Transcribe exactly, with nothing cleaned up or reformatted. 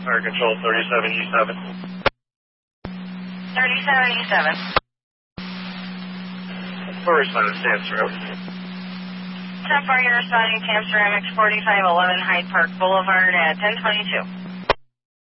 Fire Control thirty-seven E seven. thirty-seven E seven. We're responding to Sam Road. ten four, you're responding to Tam Ceramics, forty-five eleven Hyde Park Boulevard at ten twenty-two.